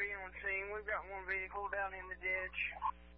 be on scene. We've got one vehicle down in the ditch.